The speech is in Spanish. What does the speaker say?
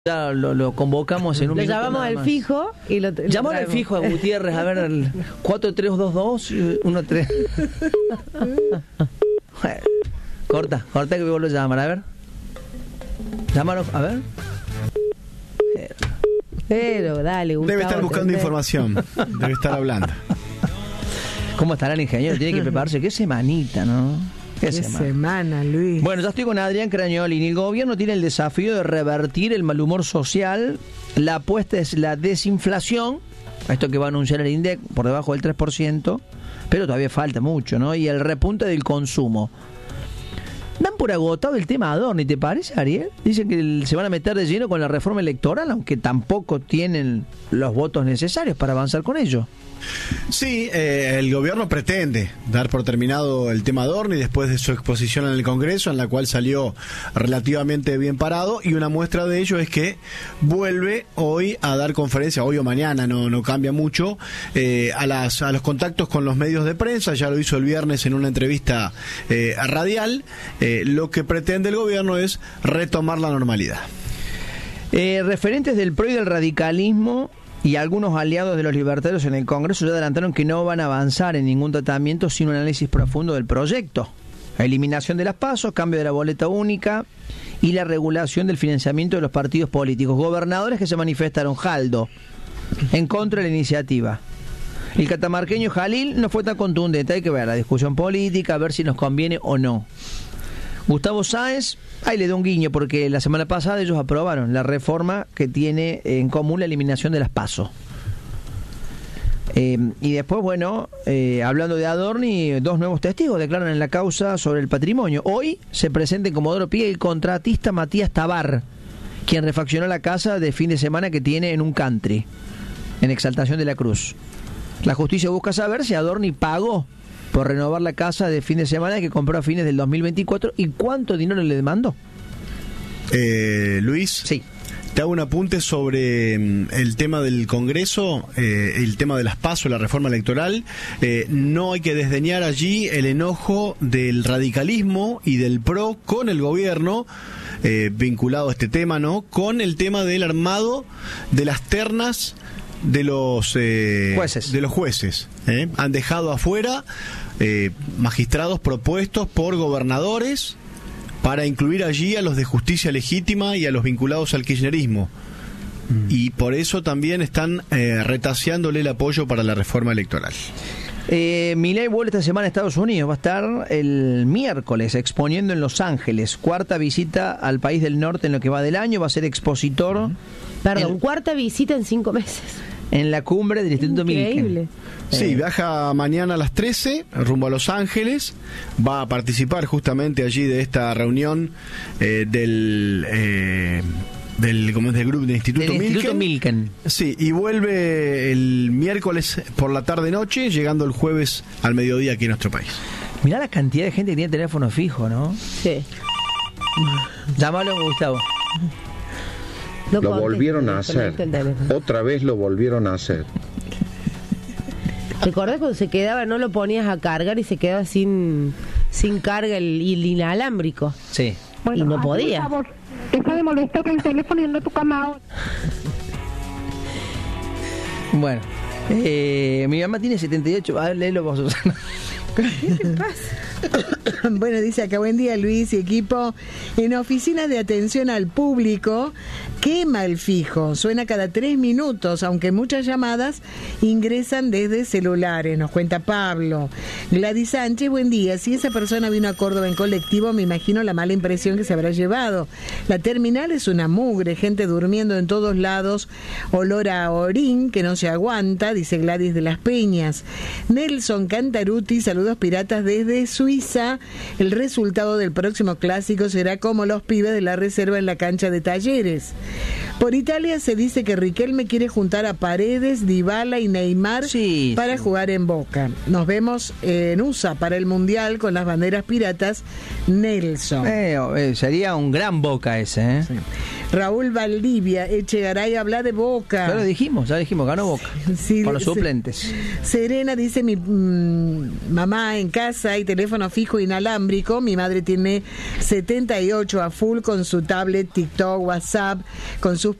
Ya lo convocamos en un minuto. Lo llamamos al fijo y lo llamamos al fijo a Gutiérrez, a ver, el 4322 13. Corta que vos lo llaman, a ver. Llámalo, a ver. Pero dale, Gustavo. Debe estar buscando información, debe estar hablando. ¿Cómo estará el ingeniero? Tiene que prepararse. Qué semanita, ¿no? Qué semana, Luis. Bueno, ya estoy con Adrián Crañolini. El gobierno tiene el desafío de revertir el mal humor social. La apuesta es la desinflación, esto que va a anunciar el INDEC, por debajo del 3%, pero todavía falta mucho, ¿no? Y el repunte del consumo. Dan por agotado el tema Adorni, ¿te parece, Ariel? Dicen que se van a meter de lleno con la reforma electoral, aunque tampoco tienen los votos necesarios para avanzar con ello. Sí, el gobierno pretende dar por terminado el tema Adorni después de su exposición en el Congreso, en la cual salió relativamente bien parado, y una muestra de ello es que vuelve hoy a dar conferencia, hoy o mañana, no cambia mucho, a los contactos con los medios de prensa. Ya lo hizo el viernes en una entrevista radial. Lo que pretende el gobierno es retomar la normalidad. Referentes del PRO y del radicalismo y algunos aliados de los libertarios en el Congreso ya adelantaron que no van a avanzar en ningún tratamiento sin un análisis profundo del proyecto. Eliminación de las PASO, cambio de la boleta única y la regulación del financiamiento de los partidos políticos. Gobernadores que se manifestaron, Jaldo, en contra de la iniciativa. El catamarqueño Jalil no fue tan contundente. Hay que ver la discusión política, a ver si nos conviene o no. Gustavo Sáenz, ahí le da un guiño porque la semana pasada ellos aprobaron la reforma que tiene en común la eliminación de las PASO. Y después, bueno, hablando de Adorni, dos nuevos testigos declaran en la causa sobre el patrimonio. Hoy se presenta en Comodoro Pi el contratista Matías Tabar, quien refaccionó la casa de fin de semana que tiene en un country, en Exaltación de la Cruz. La justicia busca saber si Adorni pagó por renovar la casa de fin de semana que compró a fines del 2024 y cuánto dinero le demandó. Luis, sí. Te hago un apunte sobre el tema del Congreso, el tema de las PASO, la reforma electoral. No hay que desdeñar allí el enojo del radicalismo y del PRO con el gobierno, vinculado a este tema, ¿no? Con el tema del armado de las ternas de los jueces. Han dejado afuera magistrados propuestos por gobernadores para incluir allí a los de justicia legítima y a los vinculados al kirchnerismo. Y por eso también están retaseándole el apoyo para la reforma electoral. Milei vuelve esta semana a Estados Unidos. Va a estar el miércoles exponiendo en Los Ángeles. Cuarta visita al país del norte en lo que va del año. Va a ser expositor. Cuarta visita en 5 meses. En la cumbre del Instituto Increíble. Milken. Sí, viaja mañana a las 13 rumbo a Los Ángeles. Va a participar justamente allí de esta reunión del grupo del Instituto Milken. Sí, y vuelve el miércoles por la tarde-noche, llegando el jueves al mediodía aquí en nuestro país. Mirá la cantidad de gente que tiene teléfono fijo, ¿no? Sí. Llámalo, Gustavo. Lo volvieron a hacer. Otra vez lo volvieron a hacer. ¿Te acordás cuando se quedaba, no lo ponías a cargar y se quedaba sin carga el inalámbrico? Sí. Bueno, y no podía. Por favor, deja de molestar con el teléfono y anda a tu cama ahora. Bueno, mi mamá tiene 78. A ver, léelo vos, Susana. ¿Qué te pasa? Bueno, dice acá, buen día Luis y equipo. En oficinas de atención al público quema el fijo, suena cada 3 minutos, aunque muchas llamadas ingresan desde celulares, nos cuenta Pablo. Gladys Sánchez, buen día. Si esa persona vino a Córdoba en colectivo, me imagino la mala impresión que se habrá llevado. La terminal es una mugre, gente durmiendo en todos lados, olor a orín que no se aguanta, dice Gladys de las Peñas. Nelson Cantaruti, saludos piratas desde Suiza. El resultado del próximo clásico será como los pibes de la reserva en la cancha de Talleres. Por Italia se dice que Riquelme quiere juntar a Paredes, Dybala y Neymar para jugar en Boca. Nos vemos en USA para el Mundial con las banderas piratas. Nelson. Sería un gran Boca ese, ¿eh? Sí. Raúl Valdivia, Echegaray, habla de Boca. Ya dijimos, ganó Boca. Sí, con los suplentes. Serena dice, mi mamá en casa hay teléfono fijo inalámbrico, mi madre tiene 78 a full con su tablet, TikTok, WhatsApp, con sus